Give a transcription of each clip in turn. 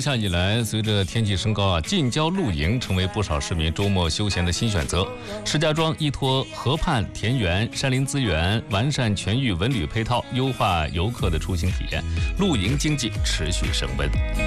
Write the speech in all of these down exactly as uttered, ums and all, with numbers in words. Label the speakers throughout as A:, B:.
A: 夏以来，随着天气升高啊，近郊露营成为不少市民周末休闲的新选择。石家庄依托河畔、田园、山林资源，完善全域文旅配套，优化游客的出行体验，露营经济持续升温。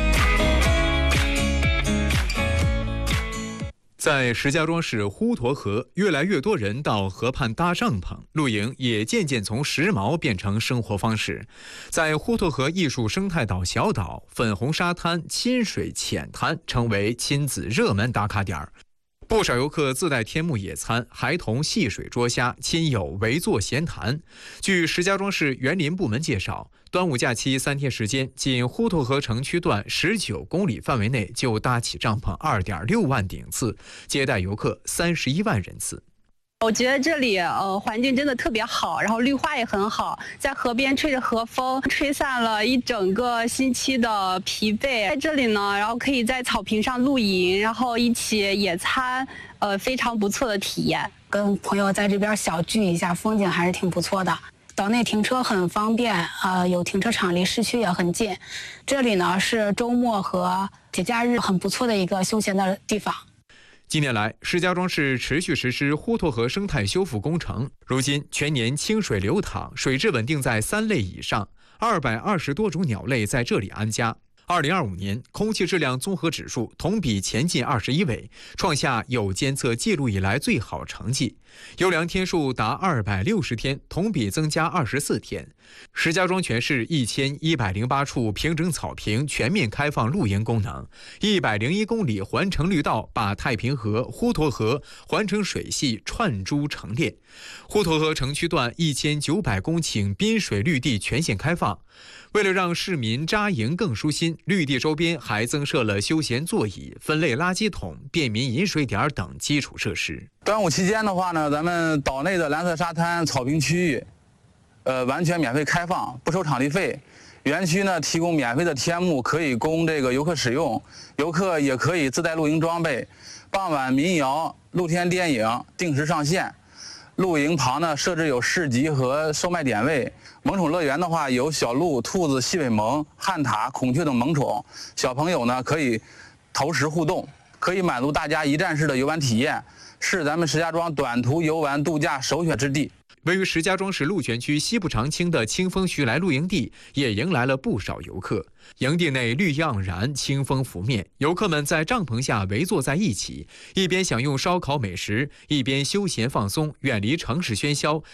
B: 在石家庄市滹沱河，越来越多人到河畔搭帐篷露营，也渐渐从时髦变成生活方式。在滹沱河艺术生态岛小岛，粉红沙滩、亲水浅滩成为亲子热门打卡点。不少游客自带天幕野餐，孩童戏水捉虾，亲友围坐闲谈。据石家庄市园林部门介绍，端午假期三天时间，仅滹沱河城区段十九公里范围内就搭起帐篷二点六万顶次，接待游客三十一万人次。
C: 我觉得这里呃环境真的特别好，然后绿化也很好，在河边吹着河风，吹散了一整个星期的疲惫。在这里呢，然后可以在草坪上露营，然后一起野餐，呃，非常不错的体验。
D: 跟朋友在这边小聚一下，风景还是挺不错的。岛内停车很方便，呃，有停车场，离市区也很近。这里呢是周末和节假日很不错的一个休闲的地方。
B: 近年来，石家庄市持续实施滹沱河生态修复工程，如今全年清水流淌，水质稳定在三类以上，二百二十多种鸟类在这里安家。二零二五年空气质量综合指数同比前进二十一位，创下有监测记录以来最好成绩。优良天数达二百六十天，同比增加二十四天。石家庄全市一千一百零八处平整草坪全面开放露营功能，一百零一公里环城绿道把太平河、滹沱河环城水系串珠成列。滹沱河城区段一千九百公顷滨水绿地全线开放。为了让市民扎营更舒心，绿地周边还增设了休闲座椅、分类垃圾桶、便民饮水点等基础设施。
E: 端午期间的话呢，咱们岛内的蓝色沙滩、草坪区域，呃，完全免费开放，不收场地费。园区呢提供免费的天幕，可以供这个游客使用，游客也可以自带露营装备。傍晚民谣、露天电影定时上线。露营旁呢设置有市集和售卖点位。萌宠乐园的话有小鹿、兔子、细尾獴、旱獭、孔雀等萌宠，小朋友呢可以投食互动，可以满足大家一站式的游玩体验，是咱们石家庄短途游玩度假首选之地。
B: 位于石家庄市鹿泉区西部长青的清风徐来露营地也迎来了不少游客。营地内绿意盎然，清风拂面，游客们在帐篷下围坐在一起，一边享用烧烤美食，一边休闲放松，远离城市喧嚣，